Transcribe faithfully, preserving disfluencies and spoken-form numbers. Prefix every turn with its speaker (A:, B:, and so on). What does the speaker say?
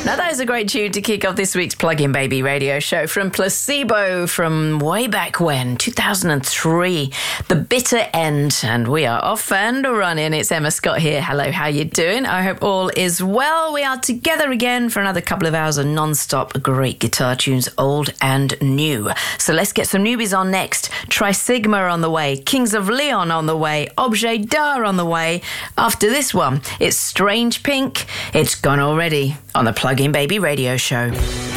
A: Now, that is a great tune to kick off this week's Plug-in Baby radio show from Placebo from way back when, two thousand three, The Bitter End. And we are off and running. It's Emma Scott here. Hello, how you doing? I hope all is well. We are together again for another couple of hours of non-stop great guitar tunes, old and new. So let's get some newbies on next. Trisigma on the way, Kings of Leon on the way, Objet d'Art on the way. After this one, it's Strange Pink. It's Gone Already on the Plug-in Baby radio show.